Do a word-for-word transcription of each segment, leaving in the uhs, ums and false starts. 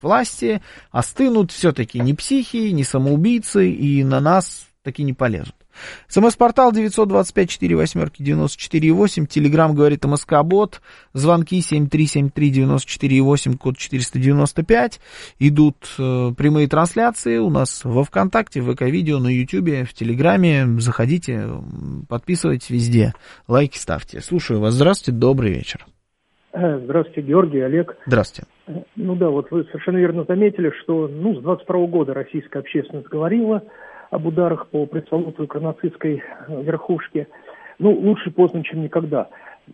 власти, остынут, все-таки не психи, не самоубийцы, и на нас таки не полезут. СМС-портал девятьсот двадцать пять сорок восемь девяносто четыре восемь, Телеграм говорит МСК-бот, звонки семь три семь три девяносто четыре восемь, код четыреста девяносто пять, идут э, прямые трансляции у нас во ВКонтакте, в ВК-видео, на Ютубе, в Телеграме, заходите, подписывайтесь везде, лайки ставьте. Слушаю вас, здравствуйте, добрый вечер. Здравствуйте, Георгий, Олег. Здравствуйте. Ну да, вот вы совершенно верно заметили, что ну, с двадцать второго года российская общественность говорила об ударах по пресловутой укронацистской верхушке. Ну, лучше поздно, чем никогда.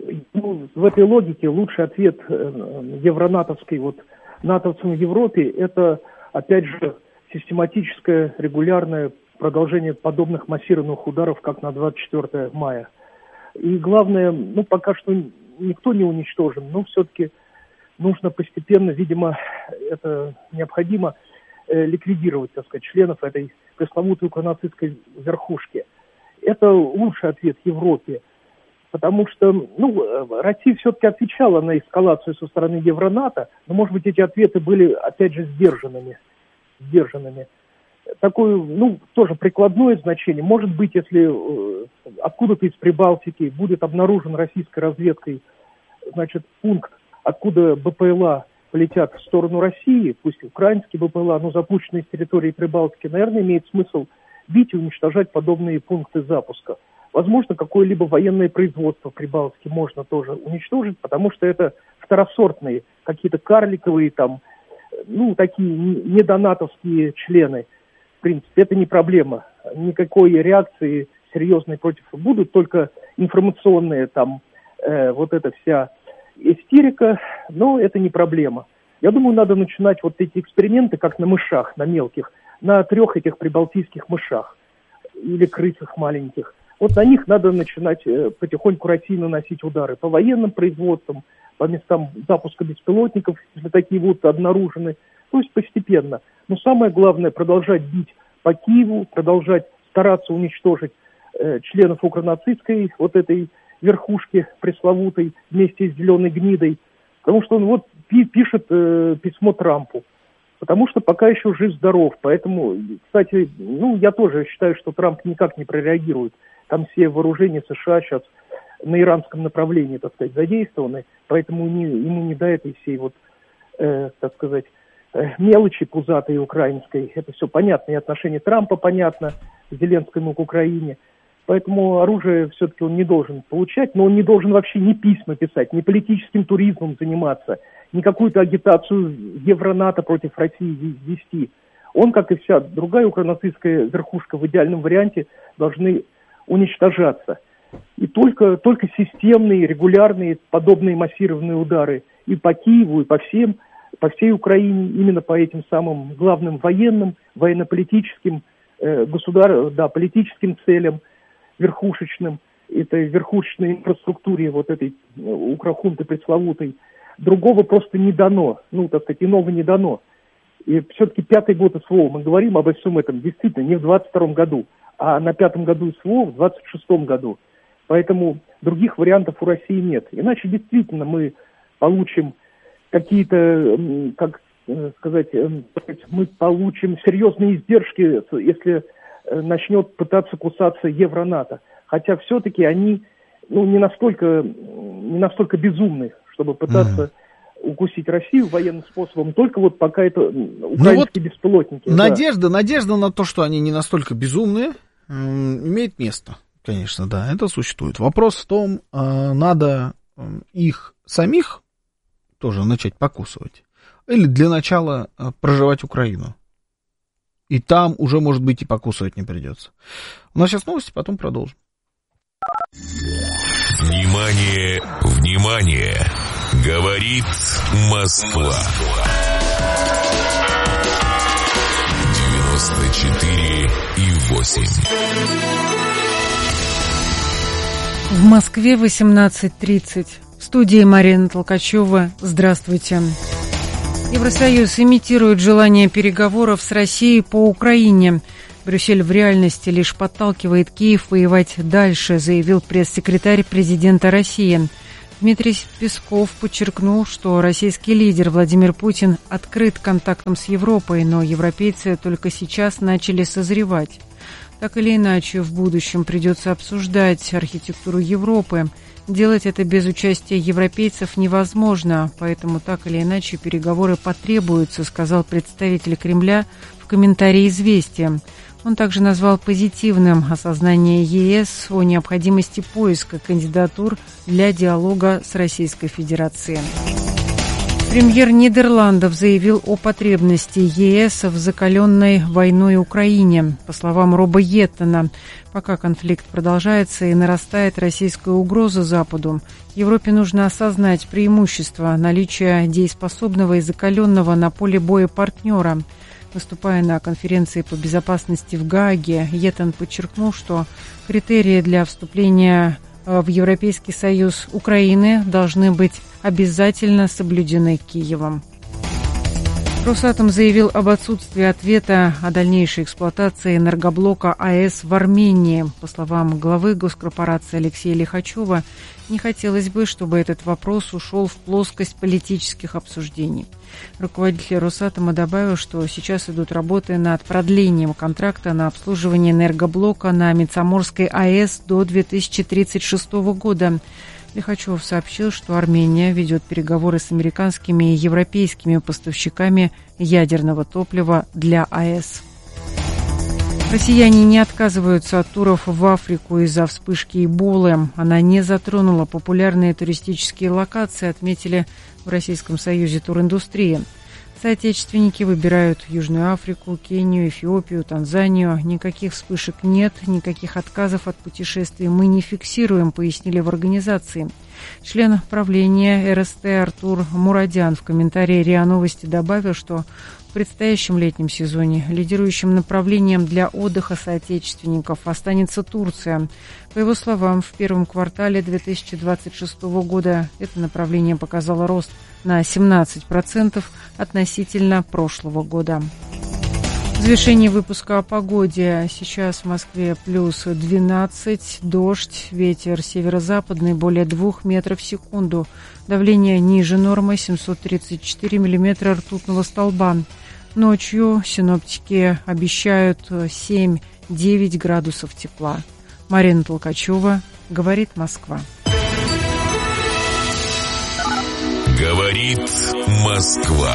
Ну, в этой логике лучший ответ евронатовской, вот, натовцам в Европе, это, опять же, систематическое, регулярное продолжение подобных массированных ударов, как на двадцать четвёртое мая. И главное, ну, пока что никто не уничтожен, но все-таки нужно постепенно, видимо, это необходимо, э, ликвидировать, так сказать, членов этой пресловутой укронацистской верхушки. Это лучший ответ Европе, потому что, ну, Россия все-таки отвечала на эскалацию со стороны Евронато, но, может быть, эти ответы были, опять же, сдержанными, сдержанными. Такое, ну, тоже прикладное значение. Может быть, если э, откуда-то из Прибалтики будет обнаружен российской разведкой, значит, пункт, откуда БПЛА полетят в сторону России, пусть украинские БПЛА, но запущенные с территории Прибалтики, наверное, имеет смысл бить и уничтожать подобные пункты запуска. Возможно, какое-либо военное производство в Прибалтике можно тоже уничтожить, потому что это второсортные, какие-то карликовые там, ну, такие недонатовские члены. В принципе, это не проблема. Никакой реакции серьезной против будут, только информационные там, э, вот эта вся истерика, но это не проблема. Я думаю, надо начинать вот эти эксперименты, как на мышах, на мелких, на трех этих прибалтийских мышах или крысах маленьких. Вот на них надо начинать э, потихоньку России наносить удары по военным производствам, по местам запуска беспилотников, если такие будут обнаружены, то есть постепенно. Но самое главное, продолжать бить по Киеву, продолжать стараться уничтожить э, членов укронацистской вот этой верхушки пресловутой вместе с зеленой гнидой, потому что он вот пи- пишет э, письмо Трампу, потому что пока еще жив-здоров. Поэтому, кстати, ну, я тоже считаю, что Трамп никак не прореагирует. Там все вооружения США сейчас на иранском направлении, так сказать, задействованы, поэтому не, ему не до этой всей вот, э, так сказать, э, мелочи пузатой украинской. Это все понятно, и отношение Трампа понятно к Зеленскому, к Украине. Поэтому оружие все-таки он не должен получать, но он не должен вообще ни письма писать, ни политическим туризмом заниматься, ни какую-то агитацию Евронато против России вести. Он, как и вся другая укронацистская верхушка в идеальном варианте, должны уничтожаться. И только, только системные, регулярные, подобные массированные удары и по Киеву, и по всем, по всей Украине, именно по этим самым главным военным, военно-политическим, э, государ, да, политическим целям, верхушечным, этой верхушечной инфраструктуре вот этой укрохунты пресловутой, другого просто не дано, ну, так сказать, иного не дано. И все-таки пятый год СВО, мы говорим обо всем этом действительно не в двадцать втором году, а на пятом году СВО в двадцать шестом году. Поэтому других вариантов у России нет. Иначе действительно мы получим какие-то, как сказать, мы получим серьезные издержки, если начнет пытаться кусаться Евронато. Хотя все-таки они, ну, не настолько, не настолько безумны, чтобы пытаться mm-hmm. укусить Россию военным способом. Только вот пока это украинские ну вот беспилотники. Надежда, да. надежда на то, что они не настолько безумные, имеет место. Конечно, да, это существует. Вопрос в том, надо их самих тоже начать покусывать или для начала проживать Украину. И там уже, может быть, и покусывать не придется. У нас сейчас новости, потом продолжим. Внимание, внимание! Говорит Москва. девяносто четыре и восемь. В Москве восемнадцать тридцать. В студии Марина Толкачева. Здравствуйте. Евросоюз имитирует желание переговоров с Россией по Украине. Брюссель в реальности лишь подталкивает Киев воевать дальше, заявил пресс-секретарь президента России. Дмитрий Песков подчеркнул, что российский лидер Владимир Путин открыт к контактам с Европой, но европейцы только сейчас начали созревать. Так или иначе, в будущем придется обсуждать архитектуру Европы. Делать это без участия европейцев невозможно, поэтому так или иначе переговоры потребуются, сказал представитель Кремля в комментарии «Известия». Он также назвал позитивным осознание ЕС о необходимости поиска кандидатур для диалога с Российской Федерацией. Премьер Нидерландов заявил о потребности ЕС в закаленной войной Украине. По словам Роба Йеттена, пока конфликт продолжается и нарастает российская угроза Западу, Европе нужно осознать преимущество наличия дееспособного и закаленного на поле боя партнера. Выступая на конференции по безопасности в Гааге, Йеттен подчеркнул, что критерии для вступления в Европейский Союз Украины должны быть обязательно соблюдены Киевом. Росатом заявил об отсутствии ответа о дальнейшей эксплуатации энергоблока АЭС в Армении. По словам главы госкорпорации Алексея Лихачева, не хотелось бы, чтобы этот вопрос ушел в плоскость политических обсуждений. Руководитель Росатома добавил, что сейчас идут работы над продлением контракта на обслуживание энергоблока на Мецаморской АЭС до две тысячи тридцать шестого года. Лихачев сообщил, что Армения ведет переговоры с американскими и европейскими поставщиками ядерного топлива для АЭС. Россияне не отказываются от туров в Африку из-за вспышки Эболы. Она не затронула популярные туристические локации, отметили в Российском союзе туриндустрии. Соотечественники выбирают Южную Африку, Кению, Эфиопию, Танзанию. Никаких вспышек нет, никаких отказов от путешествий мы не фиксируем, пояснили в организации. Член правления эр эс тэ Артур Мурадян в комментарии РИА Новости добавил, что в предстоящем летнем сезоне лидирующим направлением для отдыха соотечественников останется Турция. По его словам, в первом квартале две тысячи двадцать шестого года это направление показало рост на семнадцать процентов относительно прошлого года. В завершении выпуска о погоде. Сейчас в Москве плюс двенадцать, дождь, ветер северо-западный более двух метров в секунду. Давление ниже нормы семьсот тридцать четыре миллиметра ртутного столба. Ночью синоптики обещают семь-девять градусов тепла. Марина Толкачева, говорит Москва. Говорит Москва.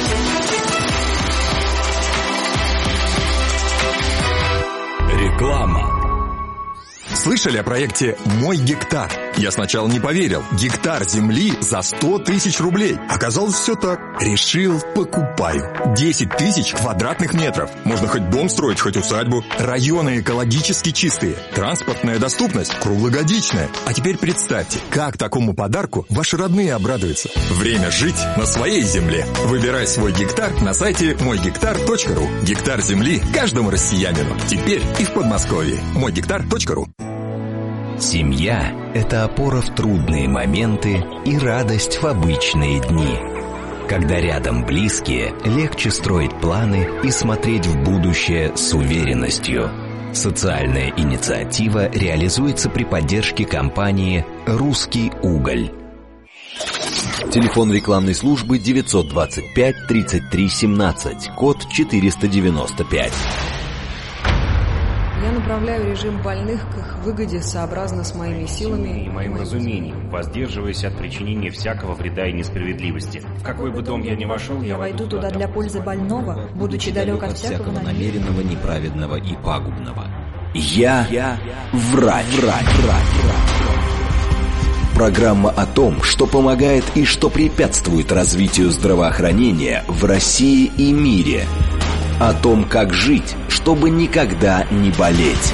Реклама. Слышали о проекте «Мой гектар»? Я сначала не поверил. Гектар земли за сто тысяч рублей. Оказалось, все так. Решил, покупаю. десять тысяч квадратных метров. Можно хоть дом строить, хоть усадьбу. Районы экологически чистые. Транспортная доступность круглогодичная. А теперь представьте, как такому подарку ваши родные обрадуются. Время жить на своей земле. Выбирай свой гектар на сайте мой гектар точка ру. Гектар земли каждому россиянину. Теперь и в Подмосковье. мой гектар точка ру. Семья – это опора в трудные моменты и радость в обычные дни. Когда рядом близкие, легче строить планы и смотреть в будущее с уверенностью. Социальная инициатива реализуется при поддержке компании «Русский уголь». Телефон рекламной службы девятьсот двадцать пять тридцать три семнадцать, код четыреста девяносто пять. Я направляю режим больных к их выгоде сообразно с моими силами и моим разумением, воздерживаясь от причинения всякого вреда и несправедливости. В какой бы дом я ни вошел, я войду туда для пользы больного, будучи далек от всякого намеренного, неправедного и пагубного. Я, я врач, врач, врач. Программа о том, что помогает и что препятствует развитию здравоохранения в России и мире. О том, как жить, чтобы никогда не болеть.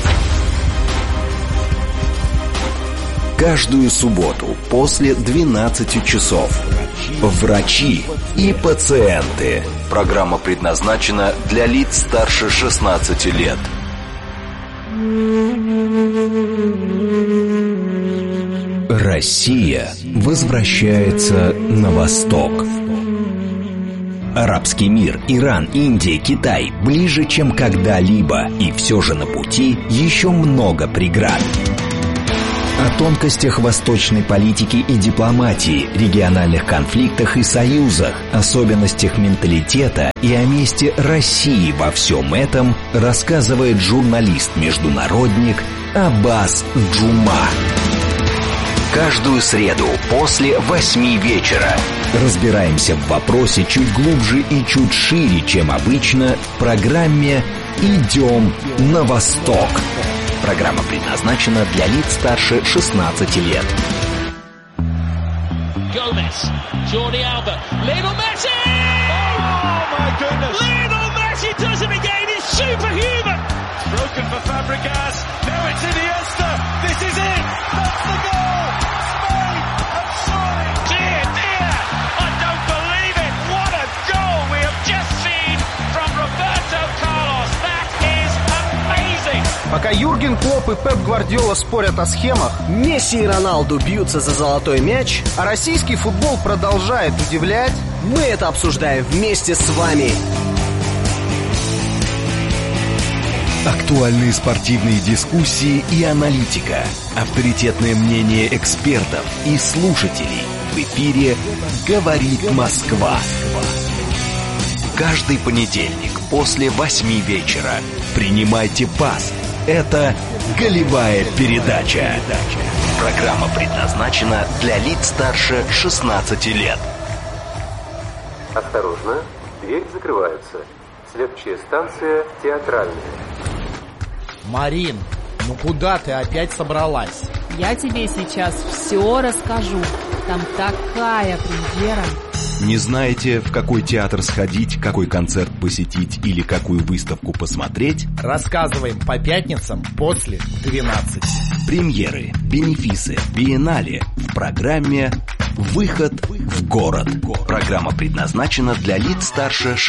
Каждую субботу после двенадцати часов. Врачи и пациенты. Программа предназначена для лиц старше шестнадцати лет. Россия возвращается на восток. Арабский мир, Иран, Индия, Китай ближе, чем когда-либо, и все же на пути еще много преград. тонкостях восточной политики и дипломатии, региональных конфликтах и союзах, особенностях менталитета и о месте России во всем этом рассказывает журналист-международник Аббас Джума. Каждую среду после восьми вечера разбираемся в вопросе чуть глубже и чуть шире, чем обычно, в программе «Идем на восток». Программа предназначена для лиц старше шестнадцати лет. Gomez, Jordi Alba, Lionel Messi! Oh my goodness! Lionel Messi does it again. He's superhuman. It's broken for Fabregas. Now it's Iniesta. This is it. That's the goal. Spain have surely. Dear, dear, I don't believe it. What a goal we have just seen from Roberto Carlos. That is amazing. Пока Юрген Клопп и Пеп Гвардиола спорят о схемах, Месси и Роналду бьются за золотой мяч, а российский футбол продолжает удивлять, мы это обсуждаем вместе с вами. Актуальные спортивные дискуссии и аналитика, авторитетное мнение экспертов и слушателей. В эфире «Говорит Москва». Каждый понедельник после восьми вечера принимайте пас. Это «Голевая передача». Программа предназначена для лиц старше шестнадцати лет. Осторожно, двери закрываются. Следующая станция «Театральная». Марин, ну куда ты опять собралась? Я тебе сейчас все расскажу. Там такая премьера. Не знаете, в какой театр сходить, какой концерт посетить или какую выставку посмотреть? Рассказываем по пятницам после двенадцати. Премьеры, бенефисы, биеннале в программе «Выход в город». Программа предназначена для лиц старше